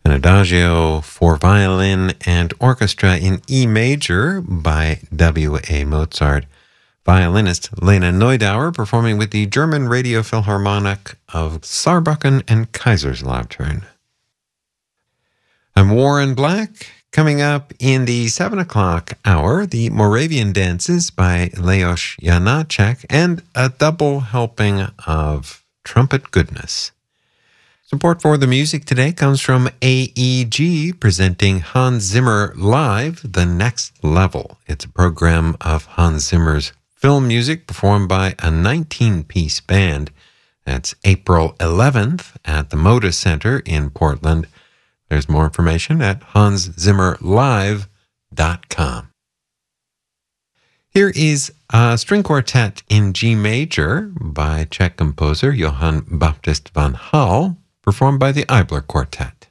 An Adagio for violin and orchestra in E major by W.A. Mozart. Violinist Lena Neudauer performing with the German Radio Philharmonic of Saarbrücken and Kaiserslautern. I'm Warren Black. Coming up in the 7 o'clock hour, the Moravian Dances by Leos Janáček and a double helping of Trumpet Goodness. Support for the music today comes from AEG, presenting Hans Zimmer Live, The Next Level. It's a program of Hans Zimmer's film music performed by a 19-piece band. That's April 11th at the Moda Center in Portland. There's more information at hanszimmerlive.com. Here is a string quartet in G major by Czech composer Johann Baptist van Hal, performed by the Eibler Quartet.